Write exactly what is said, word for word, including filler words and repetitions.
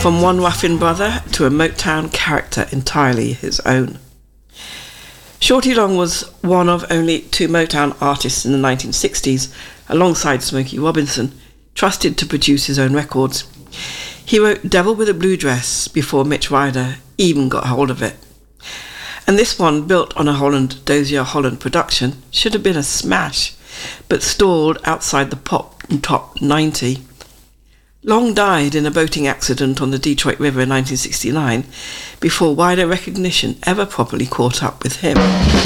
from one Ruffin brother to a Motown character entirely his own. Shorty Long was one of only two Motown artists in the nineteen sixties, alongside Smokey Robinson, trusted to produce his own records. He wrote Devil with a Blue Dress before Mitch Ryder even got hold of it. And this one, built on a Holland Dozier Holland production, should have been a smash, but stalled outside the pop top ninety. Long died in a boating accident on the Detroit River in nineteen sixty-nine, before wider recognition ever properly caught up with him.